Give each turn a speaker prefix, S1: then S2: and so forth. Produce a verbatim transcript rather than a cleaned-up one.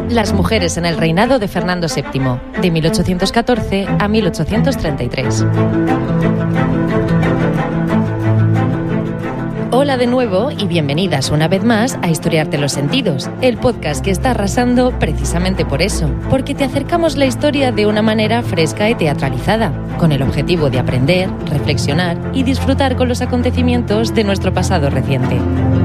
S1: Las mujeres en el reinado de Fernando séptimo, de mil ochocientos catorce a mil ochocientos treinta y tres. Hola de nuevo y bienvenidas una vez más a Historiarte los Sentidos, el podcast que está arrasando precisamente por eso, porque te acercamos la historia de una manera fresca y teatralizada, con el objetivo de aprender, reflexionar y disfrutar con los acontecimientos de nuestro pasado reciente.